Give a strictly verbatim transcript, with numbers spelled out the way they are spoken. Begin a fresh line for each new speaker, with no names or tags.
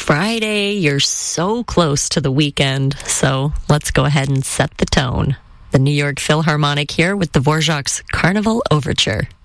Friday. You're so close to the weekend, so let's go ahead and set the tone. The New York Philharmonic here with the Dvorak's Carnival Overture.